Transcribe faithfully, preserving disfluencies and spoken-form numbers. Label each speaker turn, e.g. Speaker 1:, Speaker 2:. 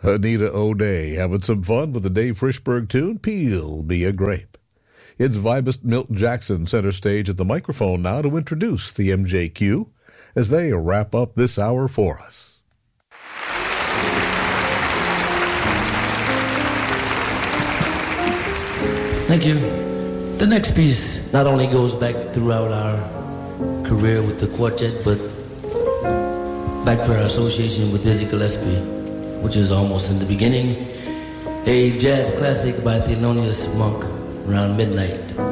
Speaker 1: Anita O'Day having some fun with the Dave Frischberg tune, Peel Me a Grape. It's vibist Milt Jackson center stage at the microphone now to introduce the M J Q as they wrap up this hour for us.
Speaker 2: Thank you. The next piece not only goes back throughout our career with the quartet, but back for our association with Dizzy Gillespie, which is almost in the beginning. A jazz classic by Thelonious Monk, Around Midnight.